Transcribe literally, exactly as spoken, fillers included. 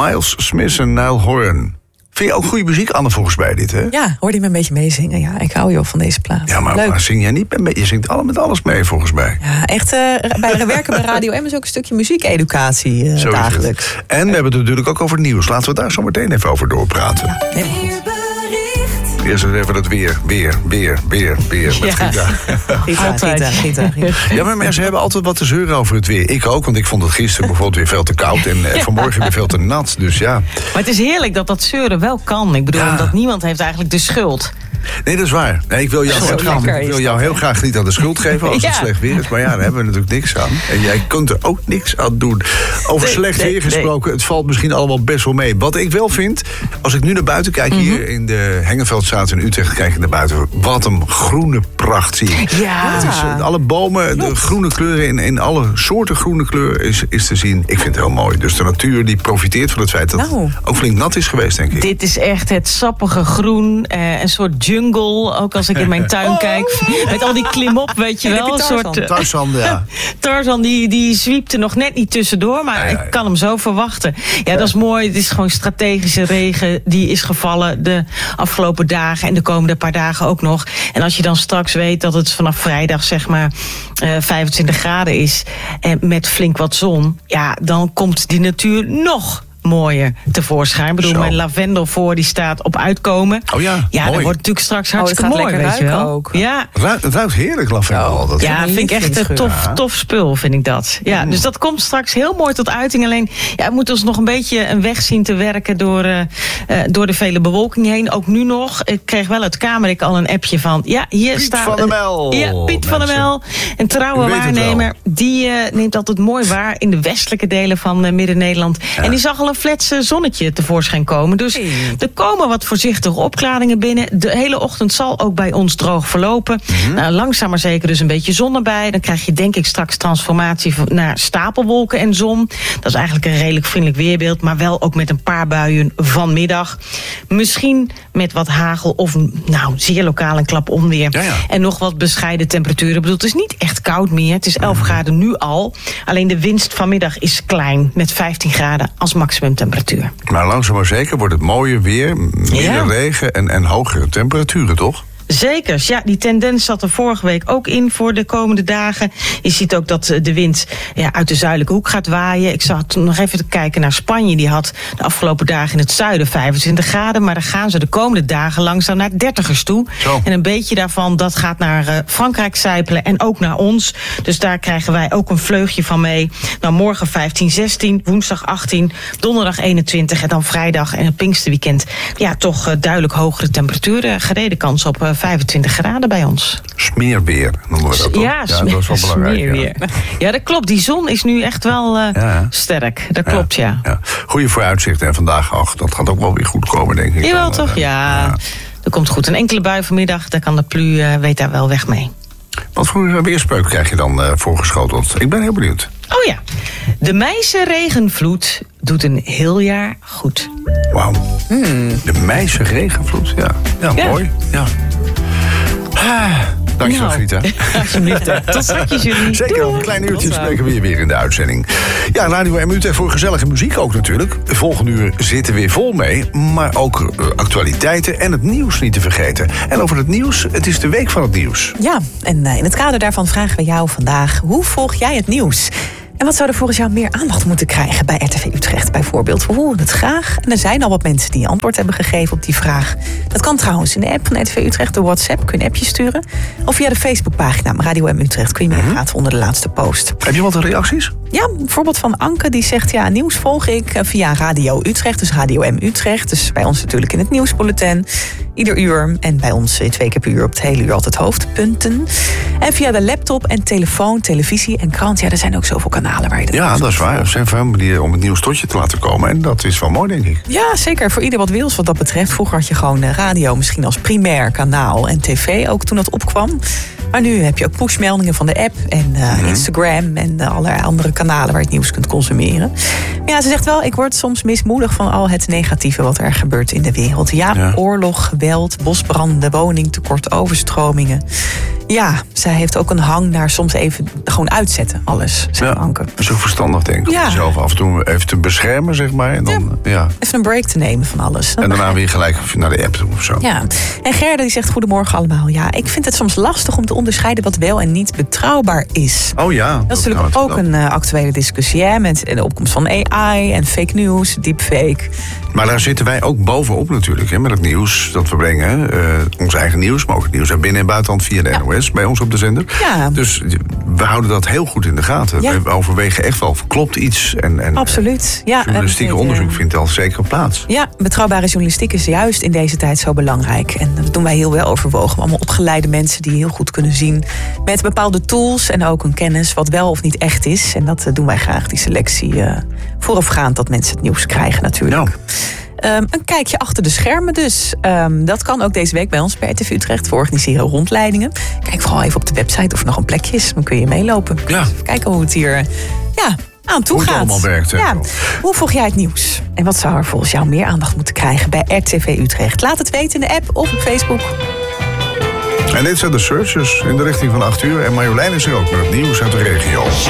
Miles Smith en Niall Horan. Vind je ook goede muziek, Anne, volgens mij dit, hè? Ja, hoorde je me een beetje meezingen. Ja, ik hou joh van deze plaat. Ja, maar, maar zing jij niet mee? Je zingt alle met alles mee, volgens mij. Ja, echt, uh, bij werken bij Radio M is ook een stukje muziekeducatie uh, dagelijks. En we hebben het natuurlijk ook over het nieuws. Laten we daar zo meteen even over doorpraten. Ja, helemaal goed. Eerst even het weer, weer, weer, weer, weer. Met Ja. Gita. Gita, Gita, Gita, Gita. Ja, maar mensen hebben altijd wat te zeuren over het weer. Ik ook, want ik vond het gisteren bijvoorbeeld weer veel te koud. En eh, vanmorgen weer veel te nat, dus ja. Maar het is heerlijk dat dat zeuren wel kan. Ik bedoel, Ja. omdat niemand heeft eigenlijk de schuld. Nee, dat is waar. Nee, ik wil jou, Zo heel, graag, lekker ik wil is jou dat, heel hè? graag niet aan de schuld geven als het Ja. slecht weer is. Maar ja, daar hebben we natuurlijk niks aan. En jij kunt er ook niks aan doen. Over Nee, slecht nee, weer gesproken, het valt misschien allemaal best wel mee. Wat ik wel vind, als ik nu naar buiten kijk, Mhm. hier in de Hengeveldstraat in Utrecht, kijk ik naar buiten. Wat een groene pracht zie ik. Ja. Het is, eh, alle bomen, de groene kleuren in, in alle soorten groene kleur is, is te zien. Ik vind het heel mooi. Dus de natuur die profiteert van het feit dat Nou. het ook flink nat is geweest, denk ik. Dit is echt het sappige groen. Eh, een soort jungle, ook als ik in mijn tuin kijk. Met al die klimop, weet je Heb je wel. Een Tarzan? soort eh, Tarzan, ja. Tarzan, die, die zwiept er nog net niet tussendoor. Maar Ja, ja, ja. ik kan hem zo verwachten. Ja, dat is mooi. Het is gewoon strategische regen die is gevallen de afgelopen dagen. En de komende paar dagen ook nog. En als je dan straks weet dat het vanaf vrijdag zeg maar eh, vijfentwintig graden is. En met flink wat zon. Ja, dan komt die natuur nog mooier tevoorschijn. Ik bedoel, Zo. mijn lavendel voor die staat op uitkomen. Oh ja, Ja, mooi. dat wordt natuurlijk straks het hartstikke gaat mooi, lekker weet je ruiken wel. ook. Ja. Het ruikt, het ruikt heerlijk, lavendel. Dat Ja, mijn vind ik echt een lievelingsgeur. tof, tof spul, vind ik dat. Ja, dus dat komt straks heel mooi tot uiting. Alleen, ja, we moeten ons nog een beetje een weg zien te werken door, uh, uh, door de vele bewolking heen. Ook nu nog. Ik kreeg wel uit Kamerik al een appje van... Ja, hier Piet staat... van der Mel. Ja, Piet van der Mensen. Mel. Een trouwe U weet het waarnemer. Die uh, neemt altijd mooi waar in de westelijke delen van uh, Midden-Nederland. Ja. En die zag al een flets uh, zonnetje tevoorschijn komen. Dus Hey. er komen wat voorzichtige opklaringen binnen. De hele ochtend zal ook bij ons droog verlopen. Mhm. Nou, langzaam maar zeker dus een beetje zon erbij. Dan krijg je denk ik straks transformatie van- naar stapelwolken en zon. Dat is eigenlijk een redelijk vriendelijk weerbeeld. Maar wel ook met een paar buien vanmiddag. Misschien met wat hagel of nou, zeer lokaal een klap onweer. Ja, ja. En nog wat bescheiden temperaturen. Ik bedoel, het is niet echt koud meer. Het is elf Mhm. graden nu al. Alleen de winst vanmiddag is klein. Met vijftien graden als maximumtemperatuur. Maar langzaam maar zeker wordt het mooier weer, minder Ja. regen en, en hogere temperaturen, toch? Zeker, ja, die tendens zat er vorige week ook in voor de komende dagen. Je ziet ook dat de wind ja, uit de zuidelijke hoek gaat waaien. Ik zat nog even te kijken naar Spanje. Die had de afgelopen dagen in het zuiden vijfentwintig graden. Maar dan gaan ze de komende dagen langzaam naar dertigers toe. Zo. En een beetje daarvan, dat gaat naar uh, Frankrijk sijpelen en ook naar ons. Dus daar krijgen wij ook een vleugje van mee. Nou, morgen vijftien, zestien, woensdag achttien, donderdag eenentwintig... en dan vrijdag en het Pinksterweekend. Ja, toch uh, duidelijk hogere temperaturen. Gereden kans op uh, vijfentwintig graden bij ons. Smeerweer noemen we dat toch? Ja, dat is wel belangrijk. smeerweer. Ja. ja, dat klopt. Die zon is nu echt wel uh, Ja. sterk. Dat klopt, ja. Ja. Goede vooruitzichten en vandaag, ach, dat gaat ook wel weer goed komen, denk ik. Jawel, Dan, toch? eh, Ja, dat komt goed. Een enkele bui vanmiddag, daar kan de plu, uh, weet daar wel weg mee. Wat voor weerspreuk krijg je dan uh, voorgeschoteld? Ik ben heel benieuwd. Oh ja, de Meise regenvloed doet een heel jaar goed. Wauw. De Meise regenvloed, ja. Ja, Ja. mooi. Ja. Ah, dankjewel, Nou, Grita. Alsjeblieft. hè. Tot straks, jullie. Zeker, over een klein uurtje Tot zo. spreken we je weer in de uitzending. Ja, Radio M Utrecht voor gezellige muziek ook natuurlijk. De volgende uur zitten weer vol mee. Maar ook uh, actualiteiten en het nieuws niet te vergeten. En over het nieuws, het is de week van het nieuws. Ja, en uh, in het kader daarvan vragen we jou vandaag... hoe volg jij het nieuws? En wat zou er volgens jou meer aandacht moeten krijgen bij R T V Utrecht bijvoorbeeld? We horen het graag. En er zijn al wat mensen die antwoord hebben gegeven op die vraag. Dat kan trouwens in de app van R T V Utrecht, door WhatsApp. Kun je een appje sturen. Of via de Facebookpagina Radio M Utrecht kun je meepraten onder de laatste post. Heb je wat reacties? Ja, bijvoorbeeld van Anke, die zegt... ja, nieuws volg ik via Radio Utrecht, dus Radio M Utrecht. Dus bij ons natuurlijk in het nieuwsbulletin. Ieder uur. En bij ons twee keer per uur op het hele uur altijd hoofdpunten. En via de laptop en telefoon, televisie en krant. Ja, er zijn ook zoveel kanalen waar je dat Ja, nieuws dat is kunt waar. Er zijn veel manieren om het nieuws tot je te laten komen. En dat is wel mooi, denk ik. Ja, zeker. Voor ieder wat wils wat dat betreft. Vroeger had je gewoon eh, radio misschien als primair kanaal en tv ook toen dat opkwam. Maar nu heb je ook pushmeldingen van de app en uh, Mm-hmm. Instagram en uh, allerlei andere kanalen waar je het nieuws kunt consumeren. Maar ja, ze zegt wel, ik word soms mismoedig van al het negatieve wat er gebeurt in de wereld. Ja, Ja. oorlog, geweld, bosbranden, woningtekort, overstromingen. Ja, zij heeft ook een hang naar soms even gewoon uitzetten, alles, zegt Ja, Anke. dat is ook verstandig, denk ik. Ja. Om jezelf af en toe even te beschermen, zeg maar. En, dan, ja. Ja. Even een break te nemen van alles. en daarna weer gelijk naar de app toe of zo. Ja, en Gerda die zegt goedemorgen allemaal. Ja, ik vind het soms lastig om te onderscheiden wat wel en niet betrouwbaar is. Oh ja. Dat is natuurlijk ook een uh, actuele discussie, hè, met de opkomst van A I en fake news, deepfake. Maar daar zitten wij ook bovenop natuurlijk, hè, met het nieuws dat we brengen. Uh, ons eigen nieuws, maar ook het nieuws uit binnen- en buitenland via de Ja. N O S bij ons op de zender. Ja. Dus we houden dat heel goed in de gaten. Ja. We overwegen echt wel, klopt iets? En, en Absoluut. Ja, journalistieke en, onderzoek uh, vindt al zeker plaats. Ja, betrouwbare journalistiek is juist in deze tijd zo belangrijk. En dat doen wij heel wel overwogen. Allemaal opgeleide mensen die heel goed kunnen zien met bepaalde tools en ook een kennis wat wel of niet echt is. En dat uh, doen wij graag, die selectie uh, voorafgaand dat mensen het nieuws krijgen natuurlijk. Ja. Um, een kijkje achter de schermen dus. Um, dat kan ook deze week bij ons bij R T V Utrecht. We organiseren rondleidingen. Kijk vooral even op de website of er nog een plekje is. Dan kun je meelopen. Ja. Even kijken hoe het hier uh, ja, aan toe Hoe het gaat. allemaal werkt, hè? Ja. Hoe volg jij het nieuws? En wat zou er volgens jou meer aandacht moeten krijgen bij R T V Utrecht? Laat het weten in de app of op Facebook. En dit zijn de searches in de richting van acht uur. En Marjolein is er ook met het nieuws uit de regio.